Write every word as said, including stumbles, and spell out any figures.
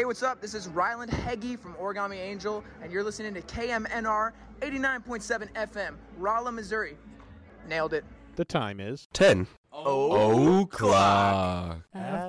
Hey, what's up? This is Ryland Heggie from Origami Angel, and you're listening to K M N R eighty-nine point seven F M, Rolla, Missouri. Nailed it. The time is ten Oh, o'clock. After